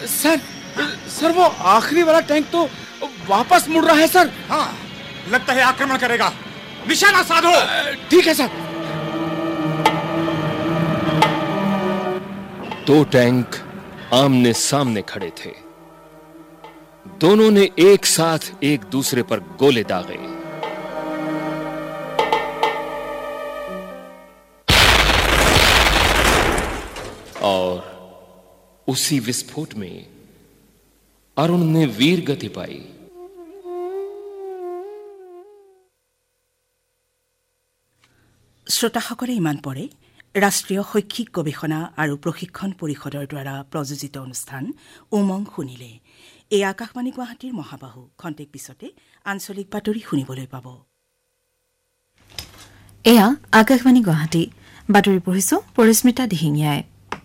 Sir वो आखिरी वाला टैंक तो वापस मुड़ रहा है सर। हाँ, लगता है आक्रमण करेगा। निशाना साधो। ठीक है सर। 2 टैंक आमने सामने खड़े थे। दोनों ने एक साथ एक दूसरे पर गोले दागे। और उसी विस्फोट में अरुण ने वीर गति पाई। শ্ৰোতাসকলে ইমান পৰে ৰাষ্ট্ৰীয় শৈক্ষিক গৱেষণা আৰু প্ৰশিক্ষণ পৰিষদৰ দ্বাৰা প্ৰযোজিত অনুষ্ঠান উমং শুনিলে। এই আকাশবাণী গুৱাহাটীৰ মহাবাহু খন্তেক পিছতে আঞ্চলিক বাতৰি শুনিবলৈ পাব। এয়া আকাশবাণী গুৱাহাটী বাতৰি পঢ়িছো পৰিস্মিতা দিহিঙীয়াই।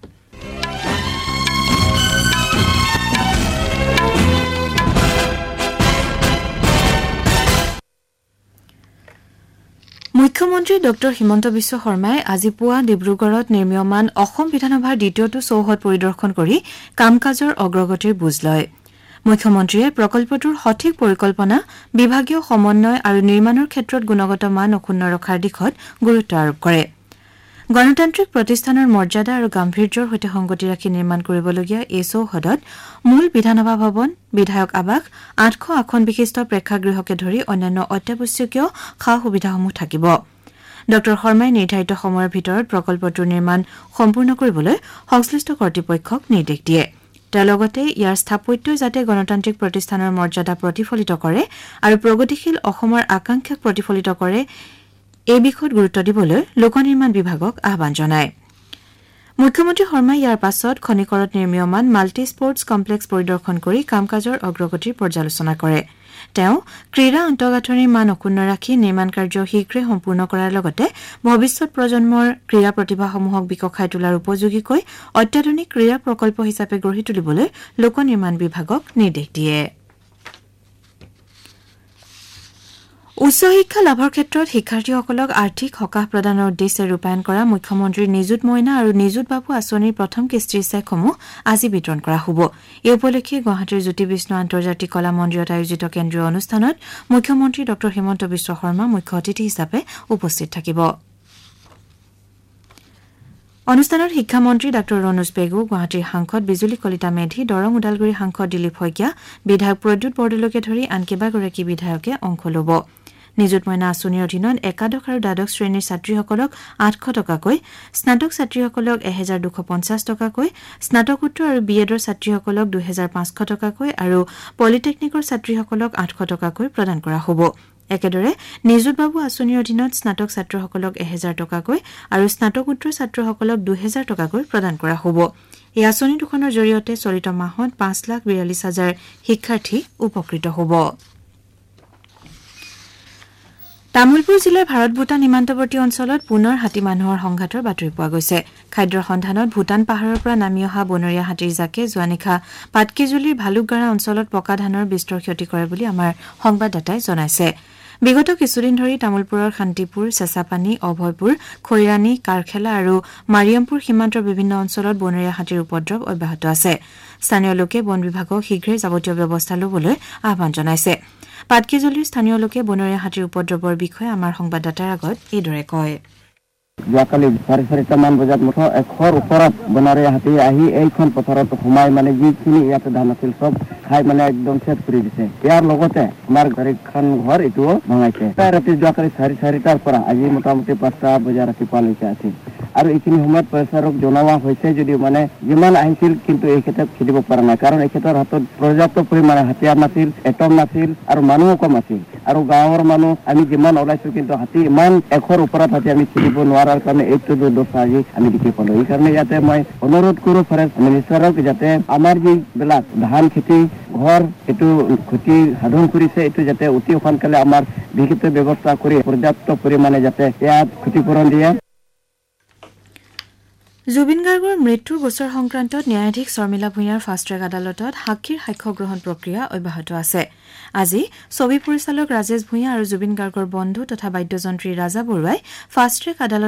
মুখ্যমন্ত্ৰী ডক্টৰ হিমন্ত বিশ্ব শৰ্মাই আজি পুৱা ডিব্ৰুগড়ত নিৰ্মীয়মান অসম বিধানসভাৰ দ্বিতীয়টো চৌহদ পৰিদৰ্শন কৰি কাম কাজৰ অগ্ৰগতিৰ বুজ লয়। মুখ্যমন্ত্ৰীয়ে প্ৰকল্পটোৰ সঠিক পৰিকল্পনা, বিভাগীয় সমন্বয় আৰু নিৰ্মাণৰ ক্ষেত্ৰত গুণগত মান অক্ষুণ্ণ ৰখাৰ দিশত গুৰুত্ব আৰোপ কৰে। গণতান্ত্ৰিক প্ৰতিষ্ঠানৰ মৰ্যাদা আৰু গাম্ভীৰ্যৰ সৈতে সংগতি ৰাখি নিৰ্মাণ কৰিবলগীয়া এই চৌহদত মূল বিধানসভা ভৱন, বিধায়ক আৱাস, 800 আসন বিশিষ্ট প্ৰেক্ষাগৃহকে ধৰি অন্যান্য অত্যাৱশ্যকীয় সা সুবিধাসমূহ থাকিব। ড শৰ্মাই নিৰ্ধাৰিত সময়ৰ ভিতৰত প্ৰকল্পটোৰ নিৰ্মাণ সম্পূৰ্ণ কৰিবলৈ সংশ্লিষ্ট কৰ্তৃপক্ষক নিৰ্দেশ দিয়ে। তেওঁ লগতে ইয়াৰ স্থাপত্যই যাতে গণতান্ত্ৰিক প্ৰতিষ্ঠানৰ মৰ্যাদা প্ৰতিফলিত কৰে আৰু প্ৰগতিশীল অসমৰ আকাংক্ষাক প্ৰতিফলিত কৰে এই বিষয়ত গুৰুত্ব দিবলৈ লোক নিৰ্মাণ বিভাগক আহ্বান জনায়। মুখ্যমন্ত্ৰী শৰ্মাই ইয়াৰ পাছত খনিকৰত নিৰ্মীয়মান মাল্টি স্পৰ্টছ কমপ্লেক্স পৰিদৰ্শন কৰি কাম কাজৰ অগ্ৰগতিৰ পৰ্যালোচনা কৰে। তেওঁ ক্ৰীড়া আন্তঃগাঁথনিৰ মান অক্ষুণ্ণ ৰাখি নিৰ্মাণ কাৰ্য শীঘ্ৰে সম্পূৰ্ণ কৰাৰ লগতে ভৱিষ্যৎ প্ৰজন্মৰ ক্ৰীড়া প্ৰতিভাসমূহক বিকশাই তোলাৰ উপযোগীকৈ অত্যাধুনিক ক্ৰীড়া প্ৰকল্প হিচাপে গঢ়ি তুলিবলৈ লোক নিৰ্মাণ বিভাগক নিৰ্দেশ দিয়ে। উচ্চ শিক্ষা লাভৰ ক্ষেত্ৰত শিক্ষাৰ্থীসকলক আৰ্থিক সকাহ প্ৰদানৰ উদ্দেশ্যে ৰূপায়ণ কৰা মুখ্যমন্ত্ৰীৰ নিযুত মইনা আৰু নিযুত বাবু আঁচনিৰ প্ৰথম কিস্তিৰ চেকসমূহ আজি বিতৰণ কৰা হ'ব। এই উপলক্ষে গুৱাহাটীৰ জ্যোতি বিষ্ণু আন্তৰ্জাতিক কলা মন্দিৰত আয়োজিত কেন্দ্ৰীয় অনুষ্ঠানত মুখ্যমন্ত্ৰী ড হিমন্ত বিশ্ব শৰ্মা মুখ্য অতিথি হিচাপে উপস্থিত থাকিব। অনুষ্ঠানত শিক্ষামন্ত্ৰী ডাঃ ৰণোজ পেগু, গুৱাহাটীৰ সাংসদ বিজুলী কলিতা মেধি, দৰং ওদালগুৰি সাংসদ দিলীপ শইকীয়া, বিধায়ক প্ৰদ্যুৎ বৰদলৈকে ধৰি আন কেইবাগৰাকী বিধায়কে অংশ ল'ব। নিযুত মইনা আঁচনিৰ অধীনত একাদশ আৰু দ্বাদশ শ্ৰেণীৰ ছাত্ৰীসকলক 800 টকাকৈ, স্নাতক ছাত্ৰীসকলক 1250 টকাকৈ, স্নাতকোত্তৰ আৰু বিএডৰ ছাত্ৰীসকলক 2500 টকাকৈ আৰু পলিটেকনিকৰ ছাত্ৰীসকলক 800 টকাকৈ প্ৰদান কৰা হ'ব। একেদৰে নিযুত বাবু আঁচনিৰ অধীনত স্নাতক ছাত্ৰসকলক 1000 টকাকৈ আৰু স্নাতকোত্তৰ ছাত্ৰসকলক 2000 টকাকৈ প্ৰদান কৰা হ'ব। এই আঁচনি দুখনৰ জৰিয়তে চলিত মাহত 5,42,000 শিক্ষাৰ্থী উপকৃত হ'ব। তামুলপুৰ জিলাৰ ভাৰত ভূটান সীমান্তৱৰ্তী অঞ্চলত পুনৰ হাতী মানুহৰ সংঘাতৰ বাতৰি পোৱা গৈছে। খাদ্যৰ সন্ধানত ভূটান পাহাৰৰ পৰা নামি অহা বনৰীয়া হাতীৰ জাকে যোৱা নিশা পাটকিজুলিৰ ভালুকগাৰা অঞ্চলত পকা ধানৰ বিস্তৰ ক্ষতি কৰে বুলি আমাৰ সংবাদদাতাই জনাইছে। বিগত কিছুদিন ধৰি তামুলপুৰৰ শান্তিপুৰ, চেঁচাপানী, অভয়পুৰ, খৈৰাণী, কাৰখেলা আৰু মাৰিয়ামপুৰ সীমান্তৰ বিভিন্ন অঞ্চলত বনৰীয়া হাতীৰ উপদ্ৰৱ অব্যাহত আছে। স্থানীয় লোকে বন বিভাগক শীঘ্ৰে যাৱতীয় ব্যৱস্থা ল'বলৈ আহ্বান জনাইছে। পাটকিজুলিৰ স্থানীয় লোকে বনৰীয়া হাতীৰ উপদ্ৰৱৰ বিষয়ে আমাৰ সংবাদদাতাৰ আগত এইদৰে কয়। যোৱাকালি 4:30 বজাত মুঠৰ 100ৰ ওপৰত বনৰীয়া হাতী আহি এইখন পথাৰত সোমাই যিখিনি ইয়াতে ধান আছিল চব খাই একদম শেষ কৰি দিছে। ইয়াৰ লগতে আমাৰ গাড়ীখন ঘৰ এইটোও ভঙাইছে। ৰাতি যোৱাকালি 4:30টাৰ পৰা আজি মোটামুটি 5টা বজা ৰাতিপুৱালৈকে আছিল আৰু এইখিনি সময়ত প্ৰশাসনক জনোৱা হৈছে যদিও যিমান আহিছিল কিন্তু এই ক্ষেত্ৰত খেদিব পৰা নাই, কাৰণ এই ক্ষেত্ৰৰ হাতত পৰ্যাপ্ত পৰিমাণে হাতিয়াৰ নাছিল, এটম নাছিল আৰু মানুহো কম আছিল আৰু গাঁৱৰ মানুহ আমি যিমান ওলাইছো কিন্তু হাতী ইমান 100ৰ ওপৰত হাতী আমি খেদিব নোৱাৰাৰ কাৰণে এইটো দোষ আজি আমি দেখি পালো। এইকাৰণে ইয়াতে মই অনুৰোধ কৰো ফৰেষ্ট মিনিষ্টাৰক যাতে আমাৰ যিবিলাক ধান খেতি ঘৰ এইটো ক্ষতি সাধন কৰিছে এইটো যাতে অতি সোনকালে আমাৰ বিহিত ব্যৱস্থা কৰি পৰ্যাপ্ত পৰিমাণে যাতে ইয়াত ক্ষতিপূৰণ দিয়ে। জুবিন গাৰ্গৰ মৃত্যুৰ গোচৰ সংক্ৰান্তত ন্যায়াধীশ শৰ্মিলা ভূঞাৰ ফাষ্ট ট্ৰেক আদালতত সাক্ষীৰ সাক্ষ্য গ্ৰহণ প্ৰক্ৰিয়া অব্যাহত আছে। আজি ছবি পৰিচালক ৰাজেশ ভূঞা আৰু জুবিন গাৰ্গৰ বন্ধু তথা বাদ্যযন্ত্ৰী ৰাজা বৰুৱাই ফাষ্ট ট্ৰেক আদালত